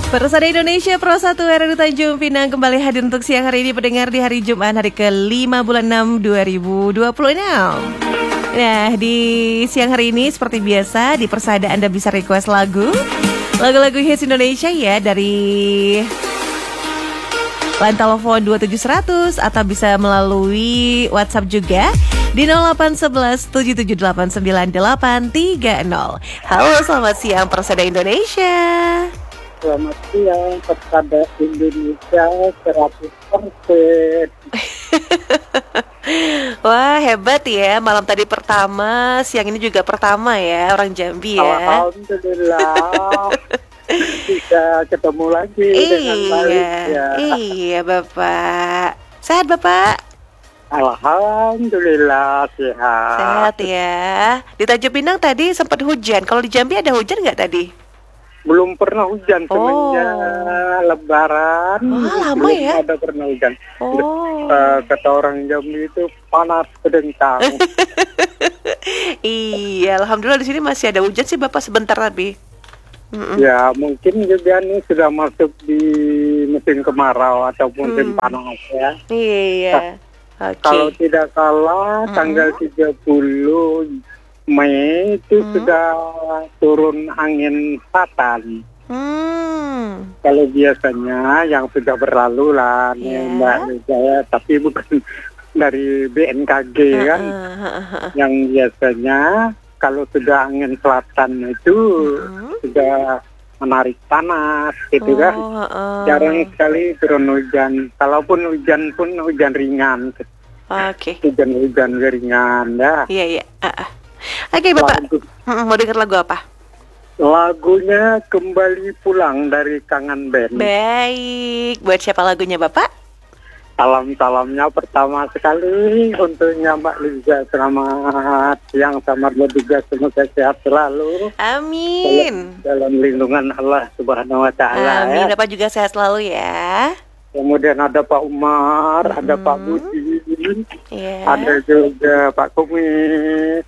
Persada Indonesia Pro 1 RRI Tanjung Pinang kembali hadir untuk siang hari ini pendengar di hari Jumat hari ke-5 bulan 6 2026. Nah, di siang hari ini seperti biasa di Persada Anda bisa request lagu-lagu hits Indonesia ya dari line telepon 27100 atau bisa melalui WhatsApp juga di 0811 77898830. Halo, selamat siang Persada Indonesia. Selamat siang, Persada Indonesia 100%. Wah, hebat ya, malam tadi pertama, siang ini juga pertama ya, orang Jambi ya. Alhamdulillah, bisa ketemu lagi dengan baik ya. Iya Bapak, sehat Bapak? Alhamdulillah sehat. Sehat ya. Di Tanjung Pinang tadi sempat hujan, kalau di Jambi ada hujan nggak tadi? Belum pernah hujan semenjak Lebaran. Lama ya? Ada pernah hujan. Kata orang Jambi itu panas sedentang. Iya, alhamdulillah di sini masih ada hujan sih Bapak sebentar tapi. Ya mungkin juga nih sudah masuk di musim kemarau atau musim panas ya. Iya. Okay. Kalau tidak salah tanggal 30 Mei itu sudah turun angin selatan. Kalau biasanya yang sudah berlalu lah Mbak Wijaya, tapi bukan dari BMKG kan. Yang biasanya kalau sudah angin selatan itu sudah menarik panas gitu kan. Jarang sekali turun hujan. Kalaupun hujan pun hujan ringan. Oke. Hujan ringan ya. Iya. Oke Bapak, mau dengar lagu apa? Lagunya Kembali Pulang dari Kangen Band. Baik, buat siapa lagunya Bapak? Salam-salamnya pertama sekali untuknya Mbak Liza. Selamat siang, selamat bertugas, semoga sehat selalu. Amin. Dalam lindungan Allah Subhanahu Wa Taala. Amin. Ya. Bapak juga sehat selalu ya. Kemudian ada Pak Umar, ada Pak Budi, ada juga Pak Kumis,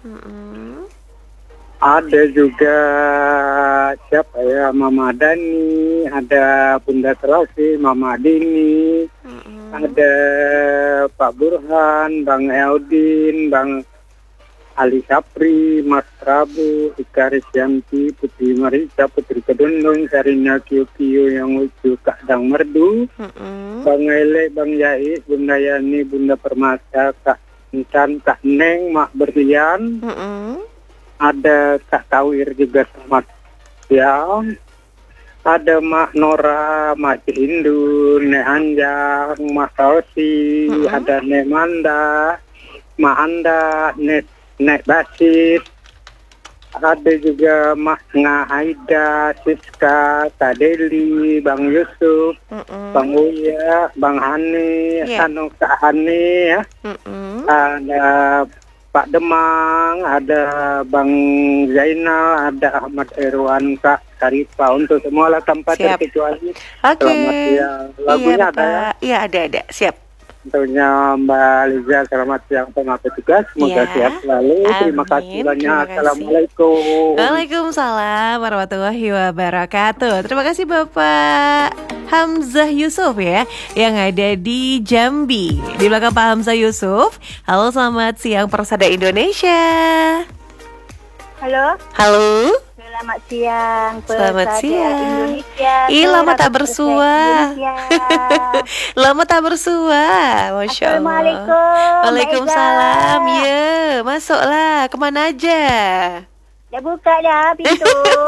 ada juga siapa ya, Mama Dani, ada Bunda Selasi, Mama Dini, ada Pak Burhan, Bang Eudin, Bang Ali Sapri, Mas Prabu, Ika Risyanti, Putri Marisa, Putri Kedundung, Sarina Kio yang lucu, Kak Dang Merdu, Bang Ele, Bang Yais, Bunda Yani, Bunda Permasa, Kak Intan, Kak Neng, Mak Berlian, ada Kak Tawir juga selamat siang, ada Mak Nora, Mak Cihindu, Nek Anjang, Mak Sausi, ada Nek Manda, Mak Anda, Nek Basit, ada juga Mak Nga Aida, Siska, Kak Deli, Bang Yusuf, Bang Uya, Bang Hani, Kak Hani ya, ada Pak Demang, ada Bang Zainal, ada Ahmad Irwan, Kak Karifa, untuk semua lah tanpa terkecuali. Selamat siang. Lagunya ada ya? Iya ada, siap. Tentunya Mbak Liza, selamat siang sama petugas. Semoga sehat selalu. Terima kasih banyak. Assalamualaikum. Waalaikumsalam warahmatullahi wabarakatuh. Terima kasih Bapak Hamzah Yusuf ya, yang ada di Jambi. Di belakang Pak Hamzah Yusuf. Halo, selamat siang Persada Indonesia. Halo. Selamat siang Persada Indonesia. Lama tak bersua. Lama tak bersua. Masya Allah. Assalamualaikum. Waalaikumsalam. Ya, masuklah. Kemana aja? Dah buka dah pintu.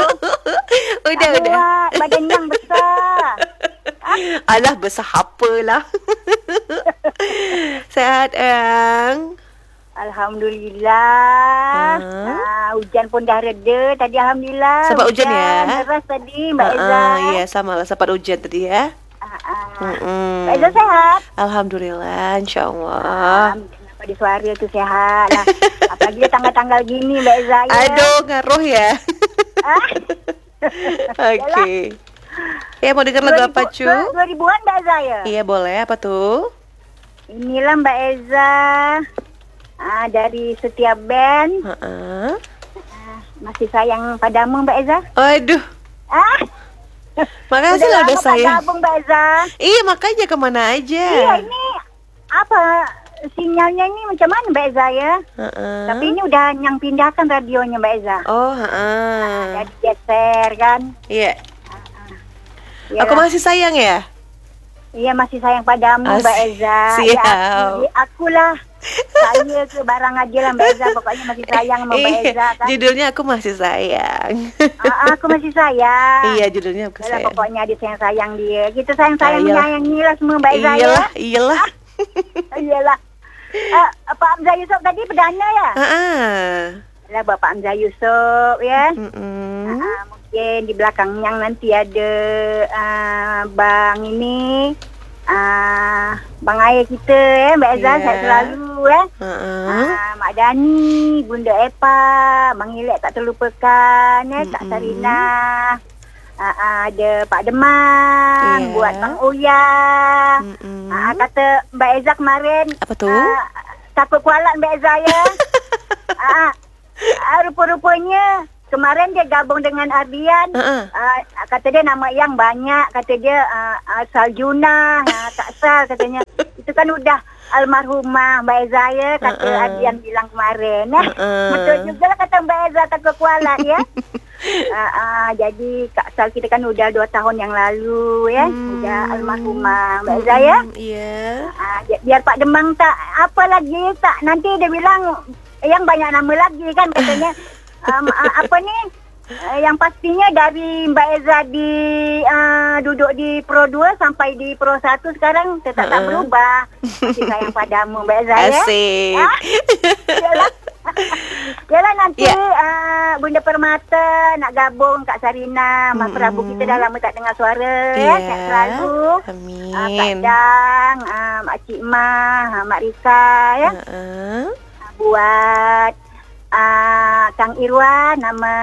Udah. Badan yang besar. Alah, besar apalah. Sehat, Ang? Alhamdulillah. Hujan pun dah reda tadi, alhamdulillah. Sempat hujan ya? Deras tadi Mbak Eza. Iya, sama lah, sempat hujan tadi ya. Mbak Eza sehat? Alhamdulillah, insyaAllah. Kenapa di suara tu sehat lah. Apalagi tanggal-tanggal gini Mbak Eza ya. Aduh, ngaruh ya. Oke. Ya, mau dengar lagu apa, Cu? 2000-an Mbak Eza ya? Iya, boleh. Apa tuh? Inilah Mbak Eza. Dari setiap band. Heeh. Masih sayang padamu Mbak Eza. Aduh. Makasih lah udah lama tak sayang. gabung Mbak Eza. Iya makanya kemana aja. Iya ini apa sinyalnya ini macam mana Mbak Eza ya? Heeh. Tapi ini udah yang pindahkan radionya Mbak Eza. Oh, heeh. Jadi geser kan? Iya. Iyalah. Aku masih sayang ya? Iya masih sayang padamu Mbak Eza. Siap. Ya, akulah. Saya ke barang aja lah Mbak Eza. Pokoknya masih sayang sama Mbak Eza kan. Judulnya aku masih sayang. Aku masih sayang. Iya, judulnya aku Yalah, sayang. pokoknya dia sayang-sayang dia. Kita sayang-sayang Iyalah. menyayangi lah semua Mbak Eza ya. Iyalah, iyalah. Iyalah. Pak Hamzah Yusuf tadi perdana ya? Heeh. Lah Bapak Hamzah Yusuf ya. Mm-mm. Mungkin di belakangnya nanti ada Bang ini Bang Ayah kita ya Mbak Eza, Yeah. saya selalu ya. Heeh. Mak Dani, Bunda Epa, Bang Ilek tak terlupakan ya, Kak Sarina. Ada Pak Demang, Yeah. buat Bang Uya. Mm-mm. Kata Mbak Eza kemarin, Apa tuh? takut kualat Mbak Eza ya. Rupa-rupanya kemarin dia gabung dengan Ardian. Heeh. Kata dia nama yang banyak. Kata dia Saljuna, tak Sal katanya. Itu kan udah almarhumah Mbak Eza ya. Kata Ardian bilang kemarin. Betul juga lah kata Mbak Eza takut kualat ya. Jadi Kak Sal kita kan udah 2 tahun yang lalu ya. Udah almarhumah Mbak Eza ya. Iya. Biar Pak Demang tak apa lagi tak. Nanti dia bilang yang banyak nama lagi kan katanya. Apa ni? Yang pastinya dari Mbak Eza di duduk di Pro 2 sampai di Pro 1 sekarang tetap tak berubah. Masih sayang padamu Mbak Eza ya. Asik. Yalah nanti Bunda Permata nak gabung Kak Sarina, Mak Prabu kita dah lama tak dengar suara ya. Sehat selalu. Amin. Kak Dang, Mak Cik Mah, Mak Rika ya. Buat Kang Irwan nama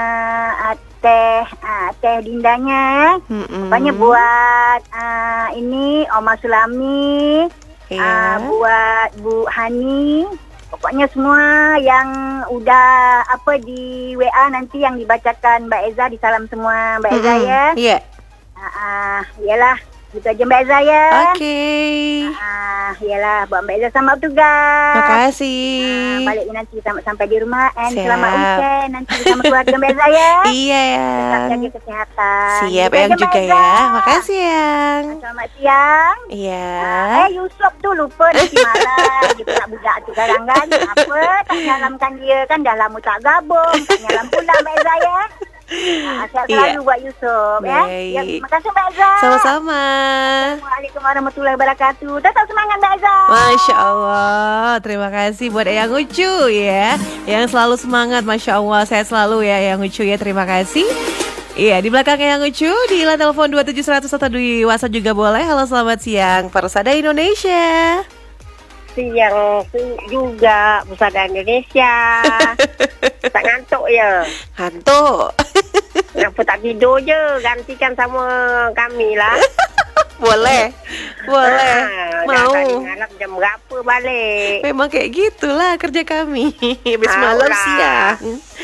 Teh Dindanya. Pokoknya buat ini Oma Sulami. Buat Bu Hani. Pokoknya semua yang udah apa di WA nanti yang dibacakan Mbak Eza, disalam semua Mbak Eza ya. Iya. Iyalah, gitu aja Mbak Eza ya. Oke. Iyalah buat Mbak Eza sama tugas. Makasih. Balik nanti sampai di rumah and Siap. selamat weekend nanti bersama keluarga Mbak Eza ya. Iya ya. Tetap jaga kesehatan. Siap Gitu aja, yang Mbak juga Eza. ya. Makasih yang. Selamat siang. Iya. Yusuf tu lupa nanti malam dia pula budak tu sekarang kan. Apa tak nyalamkan dia kan dah lama tak gabung. Tak nyalam pula Mbak Eza ya. Sehat selalu buat Yusuf ya. Baik. Terima kasih Mbak Eza. Sama-sama. Assalamualaikum warahmatullahi wabarakatuh. Tetap semangat Mbak Eza. Masya Allah. Terima kasih buat Eyang Ucu ya, yang selalu semangat. Masya Allah. Sehat selalu ya Eyang Ucu ya. Terima kasih. Iya, di belakang Eyang Ucu, di line telepon 27100 atau di WhatsApp juga boleh. Halo, selamat siang Persada Indonesia. Siang juga Persada Indonesia. Tak ngantuk ya? Ngantuk. Kenapa tak tidur je? Gantikan sama kami lah. Boleh. Boleh. Mau. Tadi malam jam berapa balik? Memang kayak gitulah kerja kami. Habis malam Alah. siang.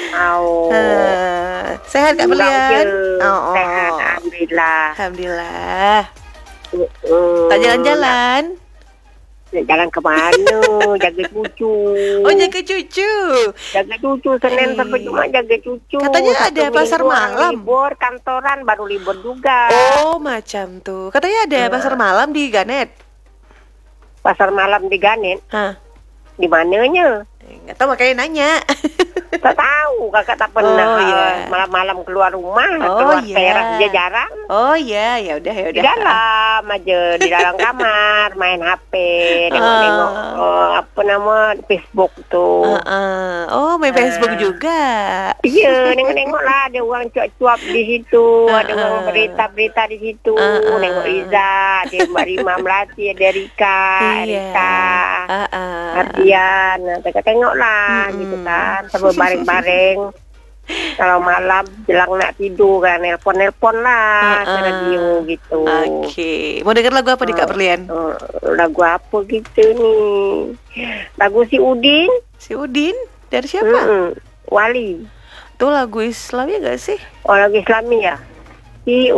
Sehat Kak Pulang Belian? je. Sehat, Alhamdulillah. Alhamdulillah. Tak jalan-jalan? Jalan ke mana? Jaga cucu. Oh, jaga cucu. Jaga cucu Senin sampai Jumaat jaga cucu. Katanya Satu ada pasar minggu orang malam. Libur kantoran baru libur juga. Oh, macam tuh. Katanya ada pasar malam di Ganet. Pasar malam di Ganet. Hah? Di mananya? Nggak tahu, makanya nanya. Tak tahu, kakak tak pernah Oh, iya. malam-malam keluar rumah, Oh, keluar iya. teras dia jarang. Oh iya, ya udah. Di dalam aja, di dalam kamar main HP, nengok-nengok apa nama Facebook tuh. Oh, main Facebook juga. Iya, nengok-nengok lah ada orang cuap-cuap di situ, ada orang berita-berita di situ. Nengok Iza, ada Mbak Rima Melati, ada Rika, Erika, Ardian. Tengok lah gitu kan, sambil bareng-bareng. Kalau malam jelang nak tidur kan, nelpon lah ke radio gitu. Oke. Mau dengar lagu apa nih Kak Berlian? Lagu apa gitu nih? Lagu si Udin. Si Udin? Dari siapa? Wali. Tuh lagu Islam ya gak sih? Oh, lagu Islami ya? Si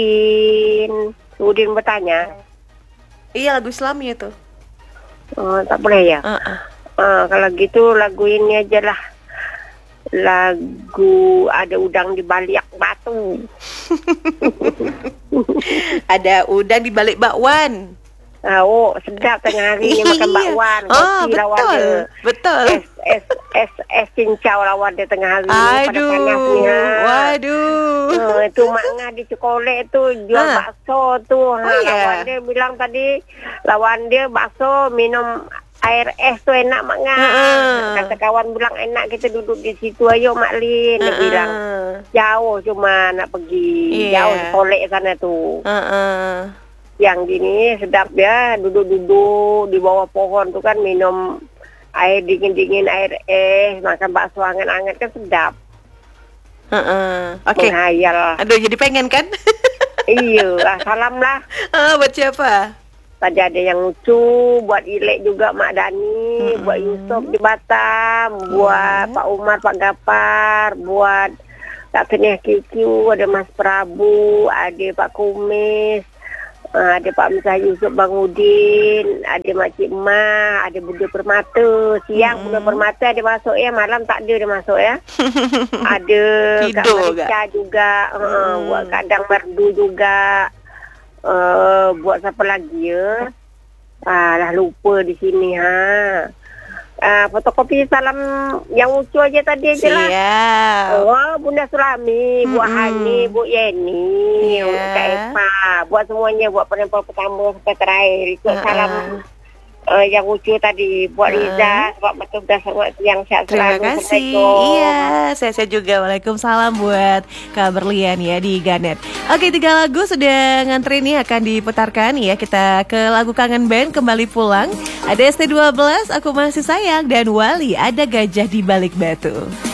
Udin bertanya. Iya, lagu Islami itu. Oh, tak boleh ya? Kalau gitu lagu ini aja lah. Lagu Ada Udang di Balik Batu. Ada udang di balik bakwan. Sedap tengah hari ni makan bakwan. Kopi lawan dia. Betul. Es cincau lawan dia tengah hari ni. Pada Aduh. panasnya. Waduh. Itu Mak Ngah di Cekolek tu jual bakso tu. Lawan dia bilang tadi, lawan dia bakso minum air es tu enak Mak Ngah. Kata kawan bilang enak, kita duduk di situ ayo Mak Lin. Dia bilang jauh cuma nak pergi. Jauh Cekolek sana tu. Yang gini sedap ya, duduk-duduk di bawah pohon tu kan, minum air dingin-dingin, air es, makan bakso anget-anget kan sedap. Oke. Menghayal. Aduh, jadi pengen kan? Iya, salam lah. Buat siapa? Tadi ada yang lucu, buat Ilek juga Mak Dani, buat Yusuf di Batam, buat Pak Umar, Pak Gapar, buat Kak Kenyah Kikiu, ada Mas Prabu, ada Pak Kumis, ada Pak Misah Yusuf Bang Udin, ada Makcik Mah, ada Bunda Permata. Siang Bunda Permata ada masuk ya, malam tak ada dia masuk ya. Ada Kak Marica juga, buat Kak Dang Merdu juga. Buat siapa lagi ya? Dah lupa di sini fotokopi salam yang lucu aja tadi aja lah. Siap. Bunda Sulami, buat Hani, buat Yeni, Kak Eva, buat semuanya, buat penempel pertama sampai terakhir. Ikut salam yang lucu tadi buat Riza. Sebab betul dah sangat yang sehat selalu. Terima kasih. Iya, saya juga. Waalaikumsalam buat Kak Berlian ya di Ganet. Oke, 3 lagu sudah ngantri nih akan diputarkan ya. Kita ke lagu Kangen Band, Kembali Pulang. Ada ST12, Aku Masih Sayang, dan Wali, Ada Gajah di Balik Batu.